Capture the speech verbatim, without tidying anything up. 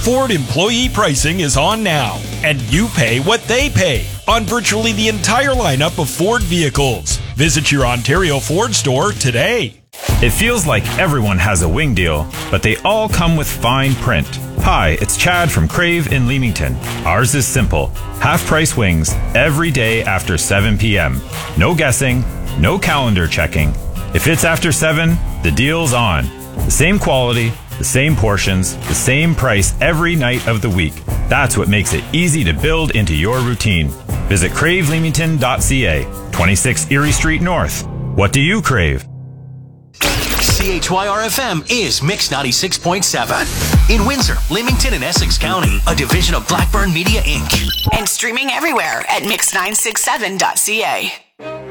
Ford employee pricing is on now, and you pay what they pay on virtually the entire lineup of Ford vehicles. Visit your Ontario Ford store today. It feels like everyone has a wing deal, but they all come with fine print. Hi, it's Chad from Crave in Leamington. Ours is simple. Half-price wings every day after seven p.m. No guessing, no calendar checking. If it's after seven, the deal's on. The same quality, the same portions, the same price every night of the week. That's what makes it easy to build into your routine. Visit crave leamington dot c a, twenty-six Erie Street North. What do you crave? C H Y R F M is Mix ninety-six point seven. In Windsor, Leamington, and Essex County, a division of Blackburn Media, Incorporated. And streaming everywhere at mix nine six seven dot c a.